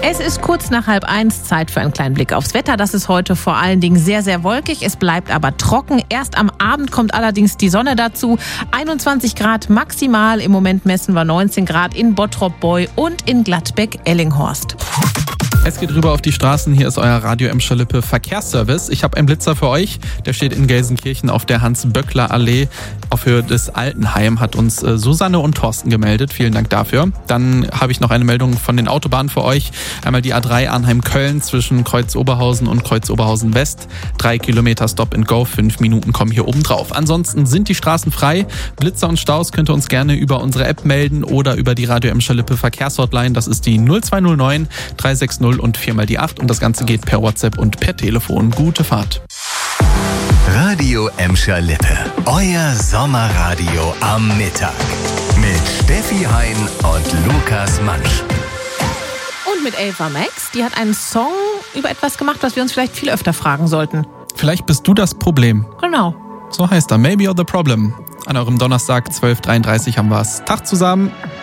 Es ist kurz nach 12:30, Zeit für einen kleinen Blick aufs Wetter. Das ist heute vor allen Dingen sehr, sehr wolkig. Es bleibt aber trocken. Erst am Abend kommt allerdings die Sonne dazu. 21 Grad maximal. Im Moment messen wir 19 Grad in Bottrop-Boy und in Gladbeck-Ellinghorst. Es geht rüber auf die Straßen. Hier ist euer Radio Emscher-Lippe Verkehrsservice. Ich habe einen Blitzer für euch. Der steht in Gelsenkirchen auf der Hans-Böckler-Allee. Auf Höhe des Altenheim hat uns Susanne und Thorsten gemeldet. Vielen Dank dafür. Dann habe ich noch eine Meldung von den Autobahnen für euch. Einmal die A3 Arnheim-Köln zwischen Kreuz-Oberhausen und Kreuz-Oberhausen-West. 3 Kilometer Stop and Go. 5 Minuten kommen hier oben drauf. Ansonsten sind die Straßen frei. Blitzer und Staus könnt ihr uns gerne über unsere App melden oder über die Radio Emscher-Lippe Verkehrshotline. Das ist die 0209 360 und 4x8 und das Ganze geht per WhatsApp und per Telefon. Gute Fahrt. Radio Emscher-Lippe. Euer Sommerradio am Mittag. Mit Steffi Hein und Lukas Mansch. Und mit Ava Max, die hat einen Song über etwas gemacht, was wir uns vielleicht viel öfter fragen sollten. Vielleicht bist du das Problem. Genau. So heißt er. Maybe you're the problem. An eurem Donnerstag 12:33 haben wir es. Tag zusammen.